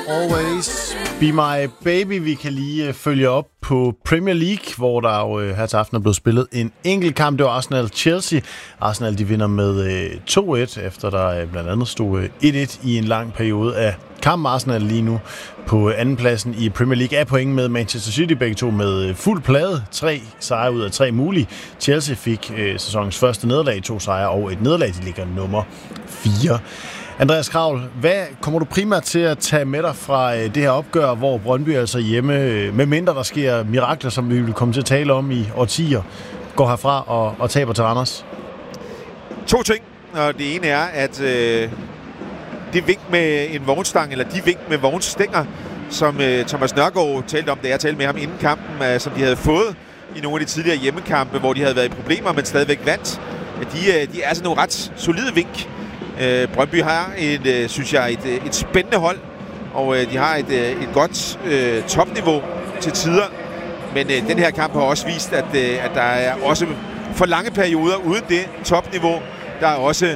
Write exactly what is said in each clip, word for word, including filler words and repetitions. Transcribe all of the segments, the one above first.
Always Be My Baby. Vi kan lige følge op på Premier League, hvor der jo her til aften er blevet spillet en enkelt kamp. Det var Arsenal-Chelsea. Arsenal de vinder med to et, efter der blandt andet stod et et i en lang periode af kampen. Arsenal lige nu på andenpladsen i Premier League er point med Manchester City, begge to med fuld plade. Tre sejre ud af tre mulige. Chelsea fik øh, sæsonens første nederlag, to sejre og et nederlag. De ligger nummer fire. Andreas Kravl, hvad kommer du primært til at tage med dig fra det her opgør, hvor Brøndby altså hjemme, med mindre der sker mirakler, som vi vil komme til at tale om i årtier, går herfra og, og taber til Randers? To ting, og det ene er, at øh, det vink med en vognstang, eller de vink med vognstænger, som øh, Thomas Nørgaard talte om, da jeg talte med ham inden kampen, øh, som de havde fået i nogle af de tidligere hjemmekampe, hvor de havde været i problemer, men stadigvæk vandt. De, øh, de er altså nogle ret solide vink. Øh, Brøndby har et, øh, synes jeg, et, et spændende hold, og øh, de har et, øh, et godt øh, topniveau til tider. Men øh, den her kamp har også vist, at, øh, at der er også for lange perioder uden det topniveau. Der er også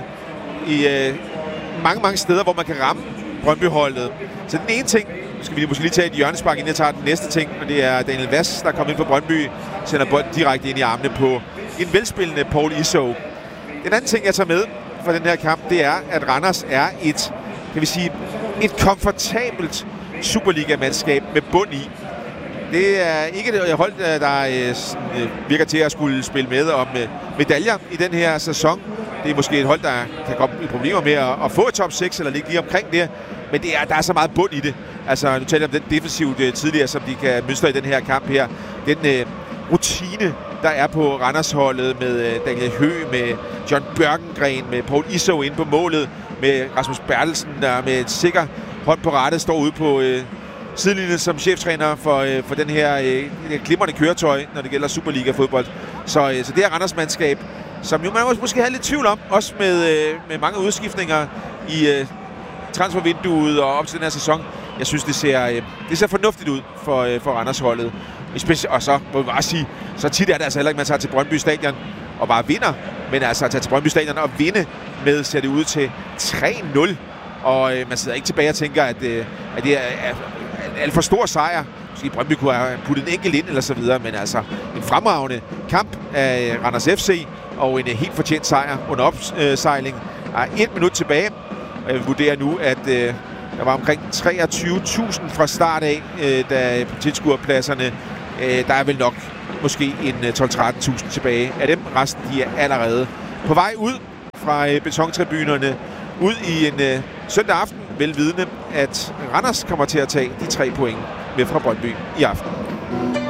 i øh, mange, mange steder, hvor man kan ramme Brøndby-holdet. Så den ene ting, skal vi måske lige tage et hjørnespark, inden jeg tager den næste ting, og det er Daniel Vass, der kommer ind for Brøndby, sender bolden direkte ind i armene på en velspillende Paul Iso. Den anden ting, jeg tager med for den her kamp, det er, at Randers er et, kan vi sige, et komfortabelt Superliga-mandskab med bund i. Det er ikke et hold, der virker til at skulle spille med om medaljer i den her sæson. Det er måske et hold, der kan komme i problemer med at få et top seks eller ligge lige omkring det. Men det er, der er så meget bund i det. Altså, nu taler jeg om den defensivt tidligere, som de kan mønstre i den her kamp her. Den øh, rutine, der er på Randers-holdet med øh, Daniel Høgh, med John Bjørkengren, med Paul Iso inde på målet, med Rasmus Bertelsen, der med et sikker hånd på rattet står ude på øh, sidelinjen som cheftræner for, øh, for den her øh, glimrende køretøj, når det gælder Superliga-fodbold. Så, øh, så det er Randers-mandskab, som jo man måske havde lidt tvivl om, også med, øh, med mange udskiftninger i øh, transfervinduet og op til den her sæson. Jeg synes, det ser, øh, det ser fornuftigt ud for, øh, for Randers-holdet. Og så må vi bare sige, så tit er det altså heller ikke, man tager til Brøndby Stadion og bare vinder. Men altså at tage til Brøndby Stadion og vinde med, ser det ud til tre nul. Og øh, man sidder ikke tilbage og tænker, at, øh, at det er, er, er alt for stor sejr. Måske Brøndby kunne have puttet en enkelt ind eller så videre. Men altså en fremragende kamp af Randers F C og en helt fortjent sejr under opsejling. Der er et minut tilbage. Og jeg vurderer nu, at øh, der var omkring treogtyve tusind fra start af, øh, da på tilskuerpladserne. Øh, der er vel nok måske en tolv til tretten tusind tilbage af dem. Resten de er allerede på vej ud fra øh, betontribunerne. Ud i en øh, søndag aften, velvidende, at Randers kommer til at tage de tre point med fra Brøndby i aften.